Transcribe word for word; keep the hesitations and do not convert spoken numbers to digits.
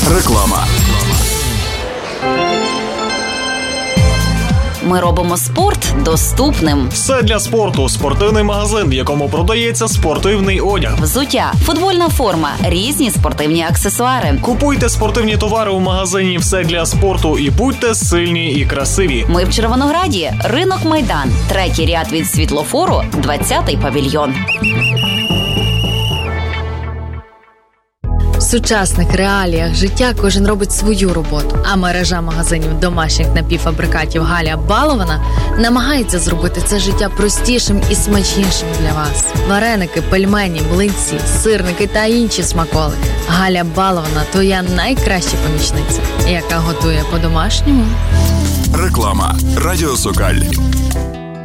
Реклама. Ми робимо спорт доступним. Все для спорту. Спортивний магазин, в якому продається спортивний одяг. Взуття, футбольна форма, різні спортивні аксесуари. Купуйте спортивні товари у магазині «Все для спорту» і будьте сильні і красиві. Ми в Червонограді. Ринок Майдан. Третій ряд від світлофору, двадцятий павільйон. В сучасних реаліях життя кожен робить свою роботу, а мережа магазинів домашніх напівфабрикатів Галя Балована намагається зробити це життя простішим і смачнішим для вас. Вареники, пельмені, млинці, сирники та інші смаколики. Галя Балована – твоя найкраща помічниця, яка готує по-домашньому. Реклама. Радіо Сокаль.